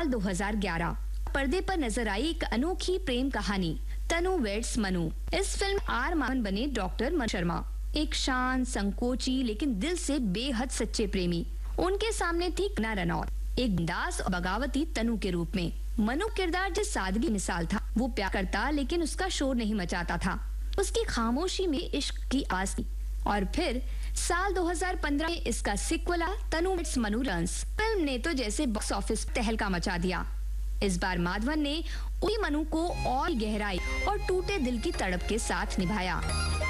साल 2011 पर्दे पर नजर आई एक अनोखी प्रेम कहानी तनु वेड्स मनु। इस फिल्म आर माधवन बने डॉक्टर मनु शर्मा, एक शांत, संकोची लेकिन दिल से बेहद सच्चे प्रेमी। उनके सामने थी कंगना रनौत, एक बिंदास और बगावती तनु के रूप में। मनु किरदार जिस सादगी मिसाल था, वो प्यार करता लेकिन उसका शोर नहीं मचाता था। उसकी खामोशी में इश्क की आवाज थी। और फिर साल 2015 में इसका सीक्वल आया, तनु वेड्स मनु रन्स। फिल्म ने तो जैसे बॉक्स ऑफिस तहलका मचा दिया। इस बार माधवन ने उसी मनु को और गहराई और टूटे दिल की तड़प के साथ निभाया।